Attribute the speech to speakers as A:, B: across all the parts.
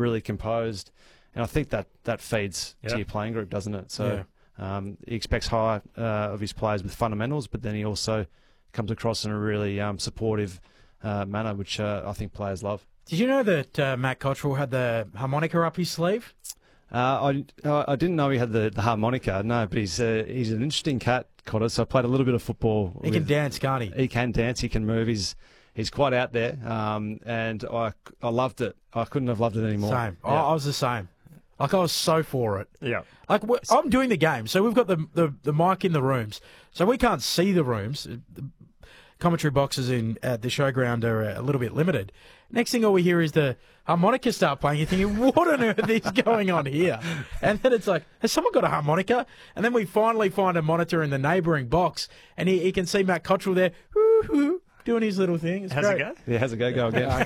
A: really composed. And I think that feeds to your playing group, doesn't it? So he expects high of his players with fundamentals, but then he also comes across in a really supportive manner, which I think players love.
B: Did you know that Matt Cottrell had the harmonica up his sleeve?
A: I didn't know he had the harmonica, no, but he's an interesting cat, Cotter. So I played a little bit of football.
B: He can dance, can't he?
A: He can dance, he can move, he's quite out there, and I loved it. I couldn't have loved it anymore.
B: Same.
A: Yeah.
B: I was the same. Like, I was so for it.
C: Yeah.
B: Like, I'm doing the game, so we've got the mic in the rooms, so we can't see the rooms. The commentary boxes at the showground are a little bit limited. Next thing all we hear is the harmonica start playing. You're thinking, what on earth is going on here? And then it's like, has someone got a harmonica? And then we finally find a monitor in the neighbouring box, and he can see Matt Cottrell there, doing his little thing. It's
C: How's
B: great.
C: it go?
A: Yeah, how's it go? Go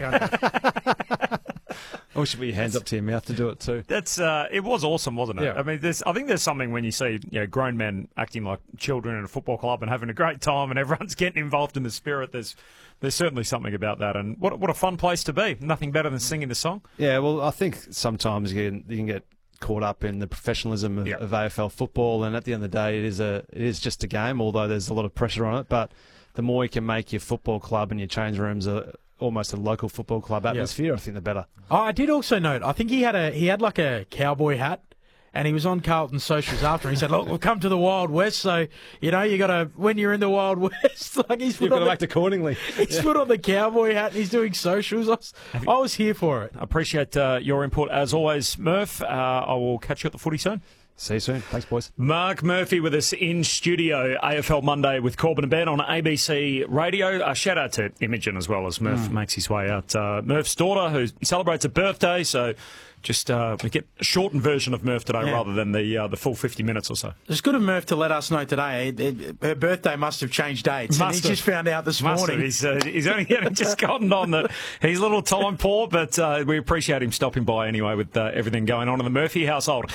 A: again. I wish we hands up to your mouth to do it too.
C: That's it was awesome, wasn't it?
A: Yeah.
C: I mean, I think there's something when you see grown men acting like children in a football club and having a great time, and everyone's getting involved in the spirit. There's certainly something about that, and what a fun place to be. Nothing better than singing the song.
A: Yeah, well, I think sometimes you can get caught up in the professionalism of AFL football, and at the end of the day, it is just a game. Although there's a lot of pressure on it, but the more you can make your football club and your change rooms almost a local football club atmosphere, I think the better.
B: Oh, I did also note, I think he had like a cowboy hat, and he was on Carlton socials after. He said, "Look, we'll come to the Wild West, so you got to when you're in the Wild West, like
A: you've got to act accordingly."
B: He's put on the cowboy hat and he's doing socials. I was here for it.
C: I appreciate your input as always, Murph. I will catch you at the footy soon.
A: See you soon. Thanks, boys.
C: Mark Murphy with us in studio. AFL Monday with Corbin and Ben on ABC Radio. A shout out to Imogen as well as Murph makes his way out. Murph's daughter, who celebrates a birthday, so just we get a shortened version of Murph today rather than the full 50 minutes or so.
B: It's good of Murph to let us know today. Her birthday must have changed dates. He just found out this morning.
C: He's only just gotten on that. He's a little time poor, but we appreciate him stopping by anyway with everything going on in the Murphy household.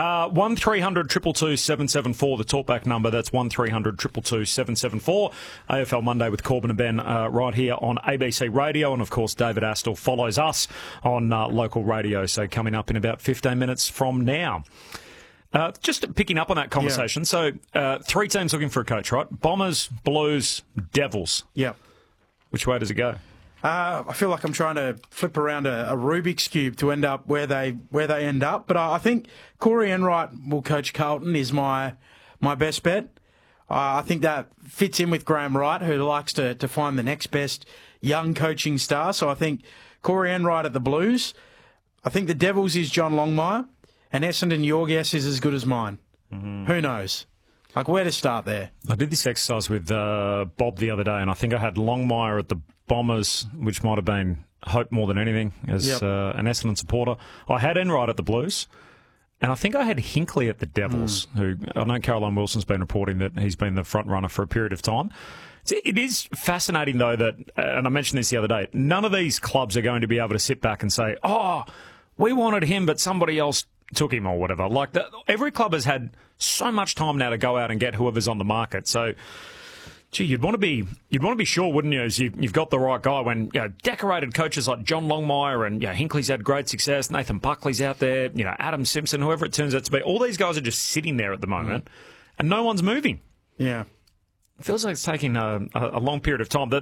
C: 1300 222 774, the talkback number. That's 1300 222 774. AFL Monday with Corbin and Ben right here on ABC Radio. And, of course, David Astle follows us on local radio. So coming up in about 15 minutes from now. Just picking up on that conversation. So 3 teams looking for a coach, right? Bombers, Blues, Devils.
B: Yeah.
C: Which way does it go?
B: I feel like I'm trying to flip around a Rubik's Cube to end up where they end up. But I think Corey Enright will coach Carlton is my best bet. I think that fits in with Graham Wright, who likes to find the next best young coaching star. So I think Corey Enright at the Blues. I think the Devils is John Longmire. And Essendon, your guess is as good as mine. Mm-hmm. Who knows? Like, where to start there?
C: I did this exercise with Bob the other day, and I think I had Longmire at the Bombers, which might have been hope more than anything as an Essendon supporter. I had Enright at the Blues, and I think I had Hinkley at the Devils, who I know Caroline Wilson's been reporting that he's been the front runner for a period of time. It is fascinating, though, that, and I mentioned this the other day, none of these clubs are going to be able to sit back and say, oh, we wanted him, but somebody else took him or whatever. Like, every club has had so much time now to go out and get whoever's on the market. So, gee, you'd want to be sure, wouldn't you? As you've got the right guy. When decorated coaches like John Longmire and Hinkley's had great success, Nathan Buckley's out there, Adam Simpson, whoever it turns out to be. All these guys are just sitting there at the moment, and no one's moving.
B: Yeah,
C: it feels like it's taking a long period of time.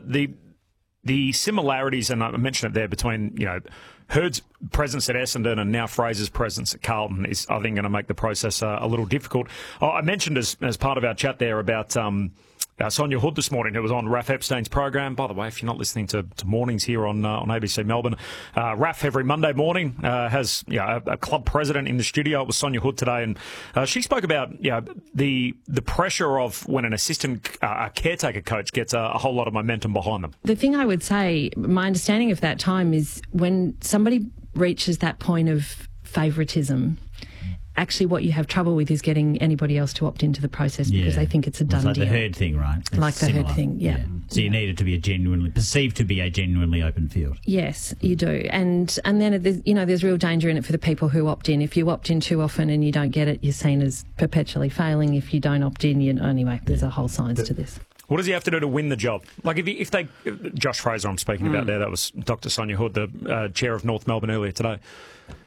C: The similarities, and I mentioned it there, between Hurd's presence at Essendon and now Fraser's presence at Carlton is, I think, going to make the process a little difficult. I mentioned as part of our chat there about Sonia Hood this morning, who was on Raph Epstein's program. By the way, if you're not listening to mornings here on ABC Melbourne, Raph every Monday morning has a club president in the studio. It was Sonia Hood today, and she spoke about the pressure of when an assistant caretaker coach gets a whole lot of momentum behind them.
D: The thing I would say, my understanding of that time is when somebody reaches that point of favouritism, actually what you have trouble with is getting anybody else to opt into the process because they think it's a done
E: deal.
D: deal.
E: Like the Herd thing, right? It's
D: like the
E: similar.
D: Herd thing, yeah.
E: So you need it to be perceived to be a genuinely open field.
D: Yes, you do. And then there's real danger in it for the people who opt in. If you opt in too often and you don't get it, you're seen as perpetually failing. If you don't opt in, anyway, there's a whole science to this.
C: What does he have to do to win the job? Like if Josh Fraser, I'm speaking about there, that was Dr. Sonia Hood, the chair of North Melbourne earlier today.